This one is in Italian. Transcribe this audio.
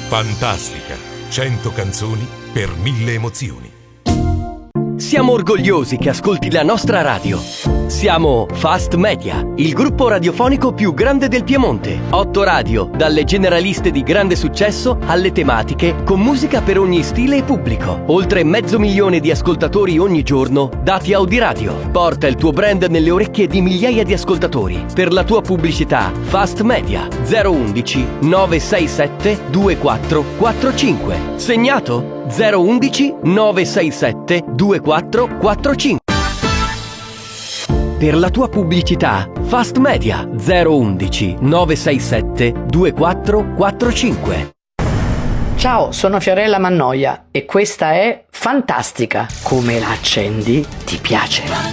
Fantastica. 100 canzoni per 1000 emozioni. Siamo orgogliosi che ascolti la nostra radio. Siamo Fast Media, il gruppo radiofonico più grande del Piemonte. 8 radio, dalle generaliste di grande successo alle tematiche, con musica per ogni stile e pubblico. Oltre 500.000 di ascoltatori ogni giorno, dati Audiradio. Porta il tuo brand nelle orecchie di migliaia di ascoltatori. Per la tua pubblicità, Fast Media 011 967 2445. Segnato? 011 967 2445. Per la tua pubblicità, Fast Media 011 967 2445. Ciao, sono Fiorella Mannoia e questa è Fantastica. Come la accendi, ti piace.